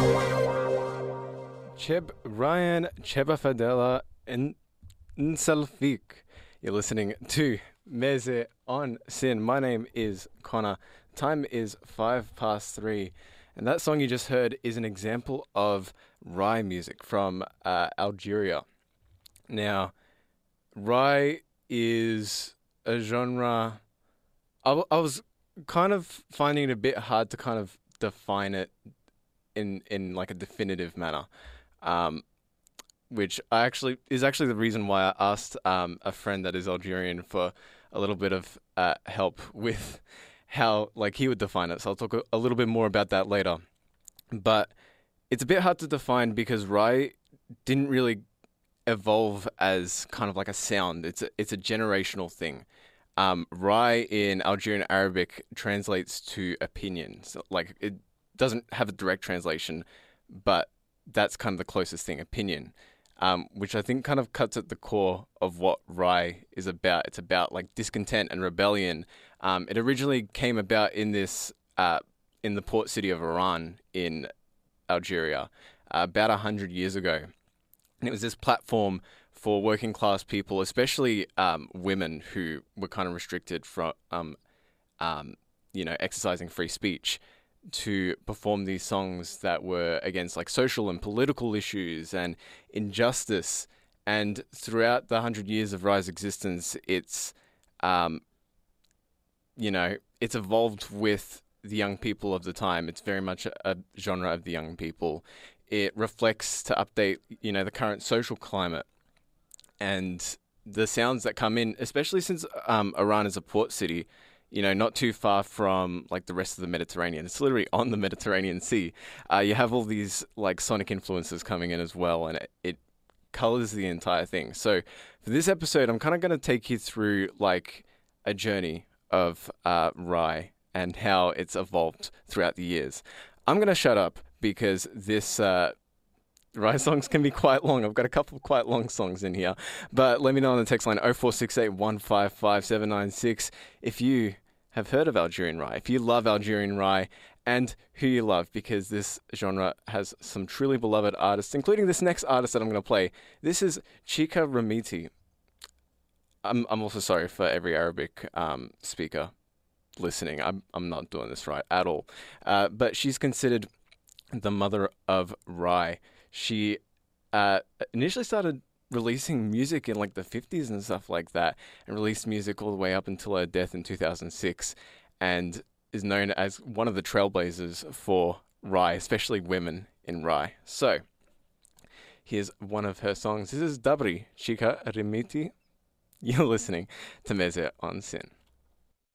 Cheb Ryan Cheba Fadela and Nsalfik. You're listening to Meze on Sin. My name is Connor. Time is 3:05, and that song you just heard is an example of Rai music from Algeria. Now, Rai is a genre. I was kind of finding it a bit hard to kind of define it in like a definitive manner, which is actually the reason why I asked a friend that is Algerian for a little bit of help with how like he would define it. So I'll talk a little bit more about that later. But it's a bit hard to define because Rai didn't really evolve as kind of like a sound. It's a generational thing. Rai in Algerian Arabic translates to opinion. So like it doesn't have a direct translation, but that's kind of the closest thing, opinion. Which I think kind of cuts at the core of what Rai is about. It's about like discontent and rebellion. It originally came about in this in the port city of Oran in Algeria about 100 years ago. And it was this platform for working class people, especially women who were kind of restricted from, exercising free speech, to perform these songs that were against like social and political issues and injustice. And throughout the 100 years of Rai's existence, it's evolved with the young people of the time. It's very much a genre of the young people. It reflects to update, the current social climate and the sounds that come in, especially since Oran is a port city, not too far from like the rest of the Mediterranean. It's literally on the Mediterranean Sea. You have all these like sonic influences coming in as well, and it colors the entire thing. So for this episode, I'm kind of going to take you through like a journey of Rai and how it's evolved throughout the years. I'm going to shut up because this Rai songs can be quite long. I've got a couple of quite long songs in here. But let me know on the text line 0468 155 796 if you have heard of Algerian Rai, if you love Algerian Rai, and who you love, because this genre has some truly beloved artists, including this next artist that I'm going to play. This is Chika Ramiti. I'm also sorry for every Arabic speaker listening. I'm not doing this right at all. But she's considered the mother of Rai. She initially started releasing music in like the 50s and stuff like that, and released music all the way up until her death in 2006, and is known as one of the trailblazers for Rai, especially women in Rai. So here's one of her songs. This is Dabri, Chika Remiti. You're listening to Meze on Sin.